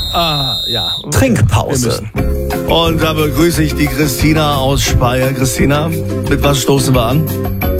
Ja. Trinkpause. Und da begrüße ich die Christina aus Speyer. Christina, mit was stoßen wir an?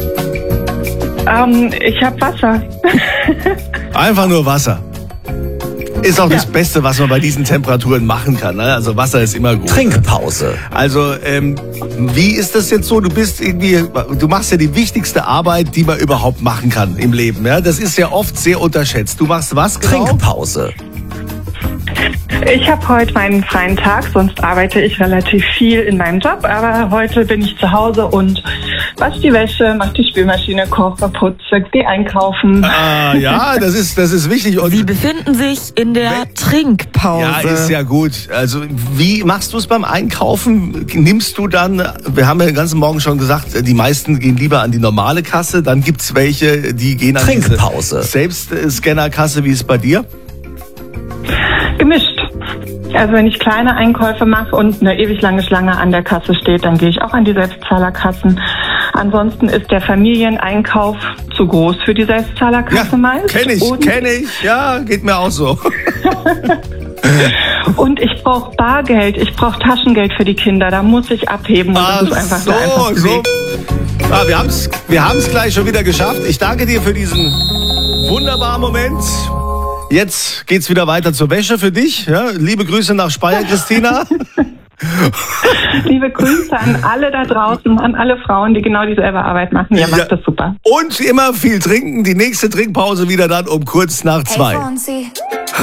Ich habe Wasser. Einfach nur Wasser. Ist auch das Beste, was man bei diesen Temperaturen machen kann. Ne? Also Wasser ist immer gut. Trinkpause. Also wie ist das jetzt so? Du machst ja die wichtigste Arbeit, die man überhaupt machen kann im Leben. Ja? Das ist ja oft sehr unterschätzt. Du machst was genau? Trinkpause. Ich habe heute meinen freien Tag, sonst arbeite ich relativ viel in meinem Job. Aber heute bin ich zu Hause und wasche die Wäsche, mache die Spülmaschine, koche, putze, gehe einkaufen. Ja, das ist wichtig. Und Sie befinden sich in der Trinkpause. Ja, ist ja gut. Also wie machst du es beim Einkaufen? Nimmst du dann, wir haben ja den ganzen Morgen schon gesagt, die meisten gehen lieber an die normale Kasse. Dann gibt's welche, die gehen an Trinkpause. diese Selbstscannerkasse. Wie ist es bei dir? Gemischt. Also wenn ich kleine Einkäufe mache und eine ewig lange Schlange an der Kasse steht, dann gehe ich auch an die Selbstzahlerkassen. Ansonsten ist der Familieneinkauf zu groß für die Selbstzahlerkasse meist. Kenn ich. Ja, geht mir auch so. Und ich brauche Bargeld, ich brauche Taschengeld für die Kinder, da muss ich abheben. Und das ist einfach der einfachste Weg. Wir haben's gleich schon wieder geschafft. Ich danke dir für diesen wunderbaren Moment. Jetzt geht's wieder weiter zur Wäsche für dich. Ja, liebe Grüße nach Speyer, Christina. Liebe Grüße an alle da draußen, an alle Frauen, die genau dieselbe Arbeit machen. Ihr macht das super. Und immer viel trinken. Die nächste Trinkpause wieder dann um kurz nach 2. Hey,